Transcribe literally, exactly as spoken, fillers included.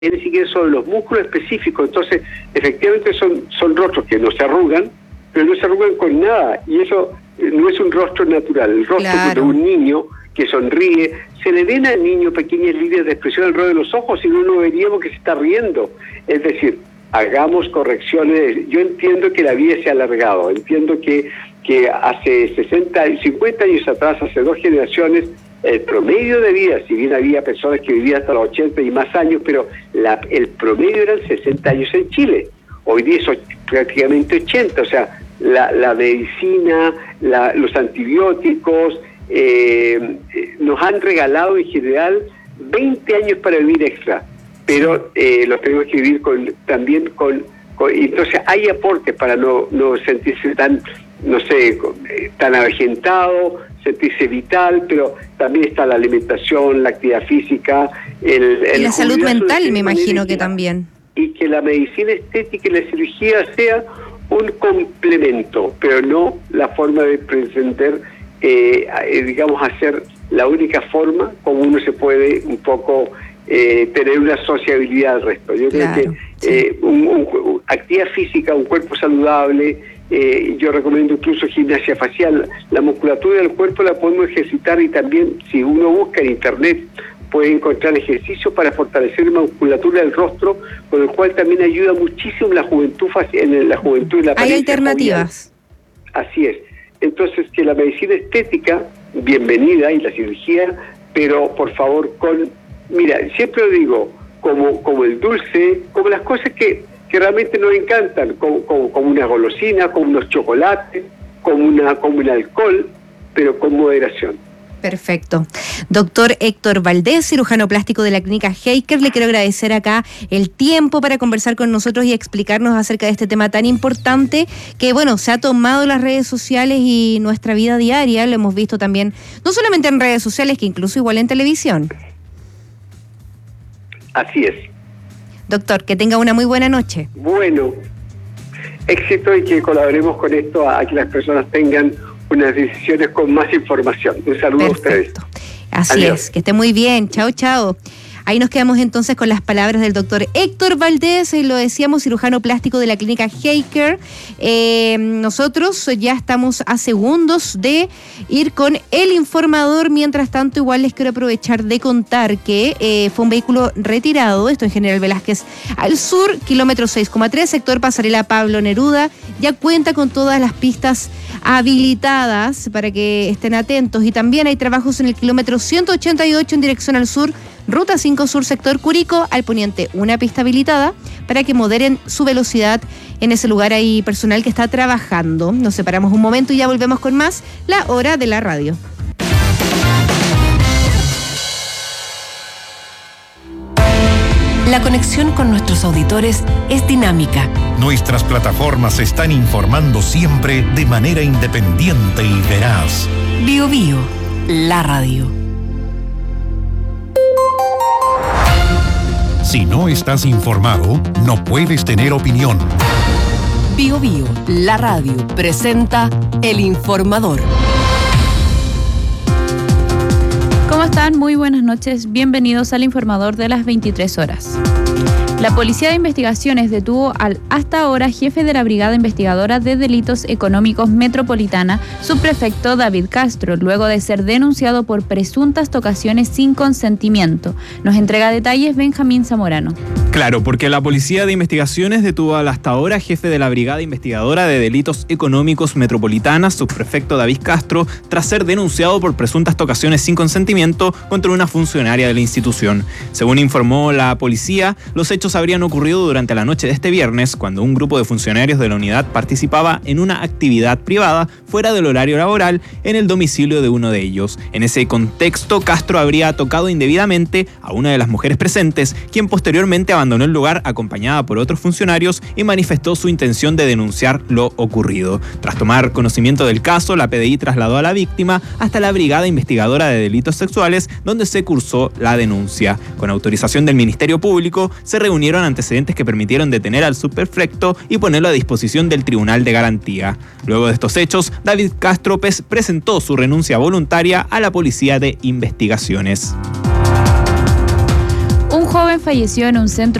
ni siquiera sobre los músculos específicos. Entonces, efectivamente son, son rostros que no se arrugan, pero no se arrugan con nada, y eso no es un rostro natural. El rostro claro. de un niño que sonríe, se le ven al niño pequeñas líneas de expresión alrededor de los ojos y no lo veríamos que se está riendo. Es decir, hagamos correcciones. Yo entiendo que la vida se ha alargado, entiendo que, que hace sesenta, cincuenta años atrás, hace dos generaciones, el promedio de vida, si bien había personas que vivían hasta los ochenta y más años, pero la, el promedio eran sesenta años en Chile. Hoy día es prácticamente ochenta, o sea, la, la medicina, la, los antibióticos, eh, nos han regalado en general veinte años para vivir extra, pero eh, los tenemos que vivir con, también con, con... Entonces hay aportes para no, no sentirse tan, no sé, tan avejentado, sentirse vital, pero también está la alimentación, la actividad física, el, el y la salud mental, me imagino que también. Y que la medicina estética y la cirugía sea un complemento, pero no la forma de pretender, eh, digamos, hacer la única forma como uno se puede un poco eh, tener una sociabilidad al resto. Yo claro, creo que sí. eh, un, un, actividad física, un cuerpo saludable, eh, yo recomiendo incluso gimnasia facial. La musculatura del cuerpo la podemos ejercitar, y también si uno busca en internet puede encontrar ejercicios para fortalecer la musculatura del rostro, con el cual también ayuda muchísimo la juventud, en la juventud y la apariencia. Hay alternativas. Jovial. Así es. Entonces, que la medicina estética, bienvenida, y la cirugía, pero por favor con, mira, siempre lo digo, como, como el dulce, como las cosas que, que realmente nos encantan, como, como, como una golosina, como unos chocolates, como, una, como un alcohol, pero con moderación. Perfecto. Doctor Héctor Valdés, cirujano plástico de la clínica Heiker, le quiero agradecer acá el tiempo para conversar con nosotros y explicarnos acerca de este tema tan importante que, bueno, se ha tomado las redes sociales y nuestra vida diaria, lo hemos visto también, no solamente en redes sociales, que incluso igual en televisión. Así es. Doctor, que tenga una muy buena noche. Bueno, éxito, y que colaboremos con esto a, a que las personas tengan unas decisiones con más información. Un saludo. Perfecto. A ustedes. Así Adiós. Es, que esté muy bien. Chao, chao. Ahí nos quedamos entonces con las palabras del doctor Héctor Valdés, lo decíamos, cirujano plástico de la clínica Heiker. Eh, nosotros ya estamos a segundos de ir con el informador. Mientras tanto, igual les quiero aprovechar de contar que eh, fue un vehículo retirado, esto en General Velázquez al sur, kilómetro seis coma tres, sector Pasarela Pablo Neruda. Ya cuenta con todas las pistas habilitadas para que estén atentos, y también hay trabajos en el kilómetro ciento ochenta y ocho en dirección al sur, Ruta cinco Sur, sector Curicó, al poniente una pista habilitada para que moderen su velocidad. En ese lugar hay personal que está trabajando. Nos separamos un momento y ya volvemos con más La Hora de la Radio. La conexión con nuestros auditores es dinámica. Nuestras plataformas se están informando siempre de manera independiente y veraz. Bio Bio, la radio. Si no estás informado, no puedes tener opinión. Bio Bio, la radio, presenta El Informador. ¿Cómo están? Muy buenas noches. Bienvenidos al Informador de las veintitrés horas. La Policía de Investigaciones detuvo al hasta ahora jefe de la Brigada Investigadora de Delitos Económicos Metropolitana, subprefecto David Castro, luego de ser denunciado por presuntas tocaciones sin consentimiento. Nos entrega detalles Benjamín Zamorano. Claro, porque la Policía de Investigaciones detuvo al hasta ahora jefe de la Brigada Investigadora de Delitos Económicos Metropolitana, subprefecto David Castro, tras ser denunciado por presuntas tocaciones sin consentimiento contra una funcionaria de la institución. Según informó la policía, los hechos habrían ocurrido durante la noche de este viernes, cuando un grupo de funcionarios de la unidad participaba en una actividad privada fuera del horario laboral en el domicilio de uno de ellos. En ese contexto, Castro habría tocado indebidamente a una de las mujeres presentes, quien posteriormente abandonó el lugar acompañada por otros funcionarios y manifestó su intención de denunciar lo ocurrido. Tras tomar conocimiento del caso, la P D I trasladó a la víctima hasta la Brigada Investigadora de Delitos Sexuales, donde se cursó la denuncia. Con autorización del Ministerio Público, se reunieron antecedentes que permitieron detener al subprefecto y ponerlo a disposición del Tribunal de Garantía. Luego de estos hechos, David Castro presentó su renuncia voluntaria a la Policía de Investigaciones. Un joven joven falleció en un centro